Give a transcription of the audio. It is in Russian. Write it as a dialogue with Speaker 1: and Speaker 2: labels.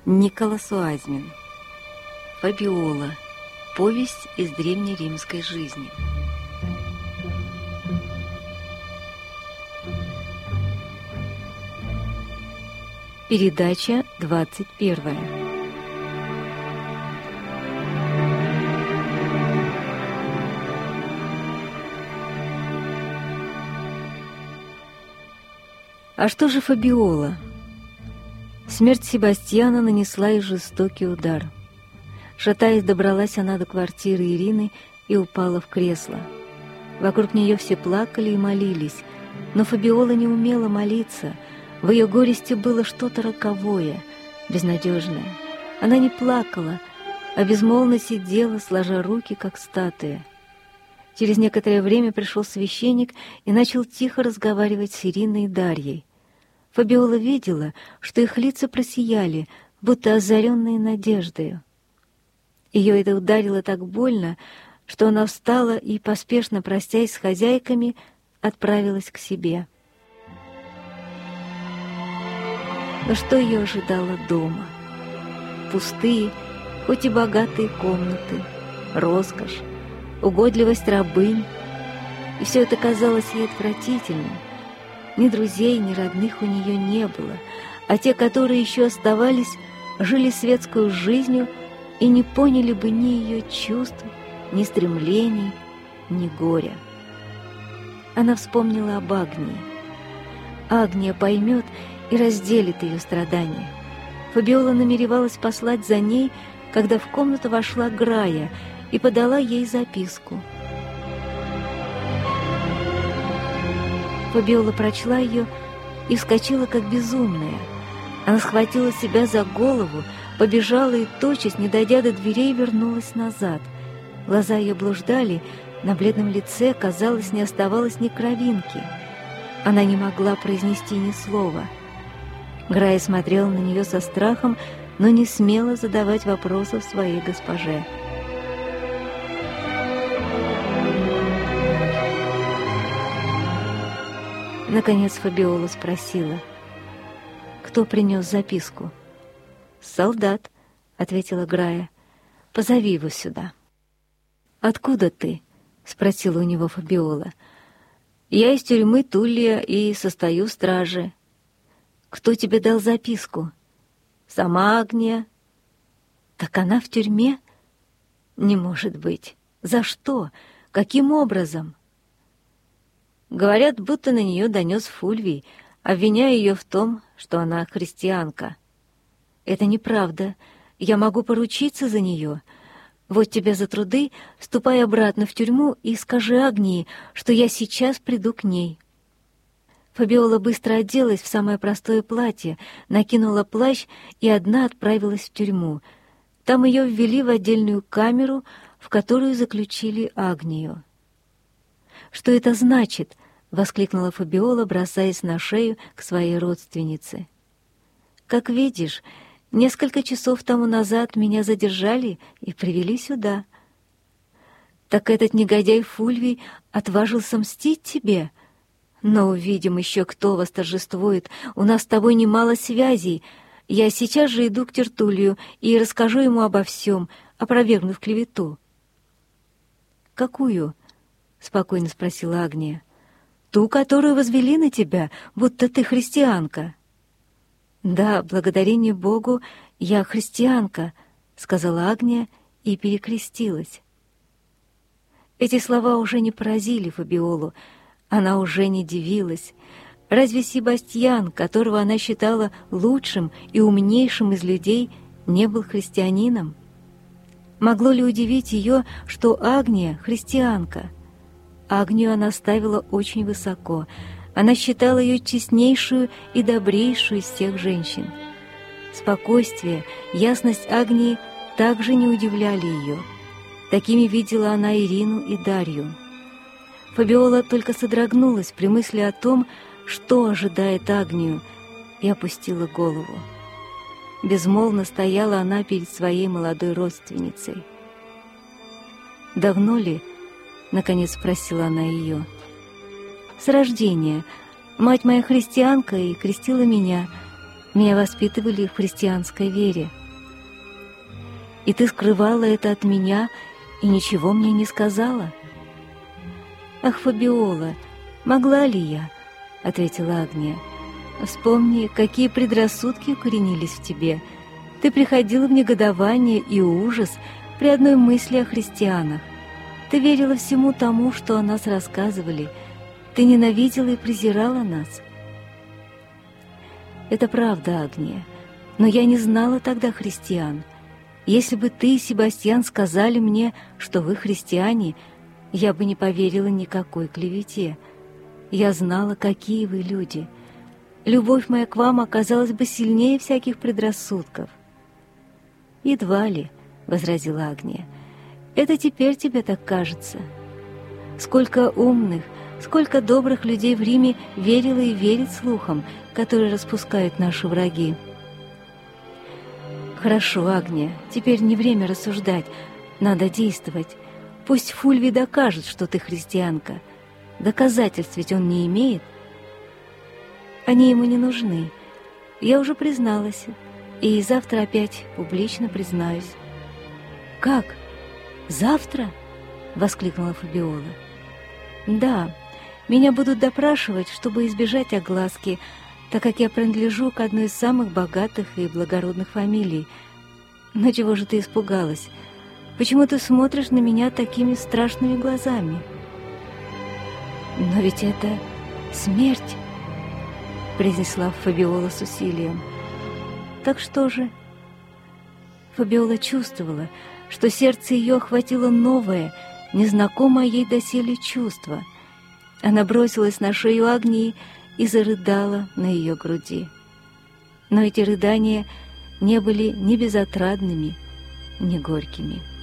Speaker 1: Николас Уазмин. Фабиола. Повесть из древнеримской жизни. Передача 21. А что же Фабиола? Смерть Себастьяна нанесла ей жестокий удар. Шатаясь, добралась она до квартиры Ирины и упала в кресло. Вокруг нее все плакали и молились, но Фабиола не умела молиться. В ее горести было что-то роковое, безнадежное. Она не плакала, а безмолвно сидела, сложа руки, как статуя. Через некоторое время пришел священник и начал тихо разговаривать с Ириной и Дарьей. Фабиола видела, что их лица просияли, будто озаренные надеждою. Ее это ударило так больно, что она встала и, поспешно простясь с хозяйками, отправилась к себе. Но что ее ожидало дома? Пустые, хоть и богатые комнаты, роскошь, угодливость рабынь. И все это казалось ей отвратительным. Ни друзей, ни родных у нее не было, а те, которые еще оставались, жили светскую жизнью и не поняли бы ни ее чувств, ни стремлений, ни горя. Она вспомнила об Агнии. Агния поймет и разделит ее страдания. Фабиола намеревалась послать за ней, когда в комнату вошла Грая и подала ей записку. Фабиола прочла ее и вскочила, как безумная. Она схватила себя за голову, побежала и, тотчас, не дойдя до дверей, вернулась назад. Глаза ее блуждали, на бледном лице, казалось, не оставалось ни кровинки. Она не могла произнести ни слова. Грая смотрела на нее со страхом, но не смела задавать вопросов своей госпоже. Наконец Фабиола спросила: «Кто принес записку?» «Солдат», — ответила Грая. «Позови его сюда». «Откуда ты?» — спросила у него Фабиола. «Я из тюрьмы Туллия и состою в страже». «Кто тебе дал записку?» «Сама Агния». «Так она в тюрьме?» «Не может быть. За что? Каким образом?» Говорят, будто на нее донес Фульвий, обвиняя ее в том, что она христианка. «Это неправда. Я могу поручиться за нее. Вот тебе за труды, ступай обратно в тюрьму и скажи Агнии, что я сейчас приду к ней». Фабиола быстро оделась в самое простое платье, накинула плащ и одна отправилась в тюрьму. Там ее ввели в отдельную камеру, в которую заключили Агнию. «Что это значит?» — воскликнула Фабиола, бросаясь на шею к своей родственнице. «Как видишь, несколько часов тому назад меня задержали и привели сюда». «Так этот негодяй Фульвий отважился мстить тебе? Но увидим еще, кто восторжествует. У нас с тобой немало связей. Я сейчас же иду к Тертуллию и расскажу ему обо всем, опровергнув клевету». «Какую?» — спокойно спросила Агния. «Ту, которую возвели на тебя, будто ты христианка». «Да, благодарение Богу, я христианка», — сказала Агния и перекрестилась. Эти слова уже не поразили Фабиолу, она уже не дивилась. Разве Себастьян, которого она считала лучшим и умнейшим из людей, не был христианином? Могло ли удивить ее, что Агния — христианка? Агнию она ставила очень высоко. Она считала ее честнейшую и добрейшую из всех женщин. Спокойствие, ясность Агнии также не удивляли ее. Такими видела она Ирину и Дарью. Фабиола только содрогнулась при мысли о том, что ожидает Агнию, и опустила голову. Безмолвно стояла она перед своей молодой родственницей. «Давно ли?» — наконец спросила она ее. «С рождения. Мать моя христианка и крестила меня. Меня воспитывали в христианской вере. И ты скрывала это от меня и ничего мне не сказала?» «Ах, Фабиола, могла ли я?» — ответила Агния. «Вспомни, какие предрассудки укоренились в тебе. Ты приходила в негодование и ужас при одной мысли о христианах. Ты верила всему тому, что о нас рассказывали. Ты ненавидела и презирала нас». «Это правда, Агния, но я не знала тогда христиан. Если бы ты и Себастьян сказали мне, что вы христиане, я бы не поверила никакой клевете. Я знала, какие вы люди. Любовь моя к вам оказалась бы сильнее всяких предрассудков». «Едва ли», — возразила Агния. «Это теперь тебе так кажется. Сколько умных, сколько добрых людей в Риме верило и верит слухам, которые распускают наши враги». «Хорошо, Агния, теперь не время рассуждать, надо действовать. Пусть Фульвий докажет, что ты христианка. Доказательств ведь он не имеет». «Они ему не нужны. Я уже призналась, и завтра опять публично признаюсь». «Как? Завтра?» — воскликнула Фабиола. «Да, меня будут допрашивать, чтобы избежать огласки, так как я принадлежу к одной из самых богатых и благородных фамилий. Но чего же ты испугалась? Почему ты смотришь на меня такими страшными глазами?» «Но ведь это смерть», — произнесла Фабиола с усилием. «Так что же?» Фабиола чувствовала, что сердце ее охватило новое, незнакомое ей доселе чувство. Она бросилась на шею Агнии и зарыдала на ее груди. Но эти рыдания не были ни безотрадными, ни горькими.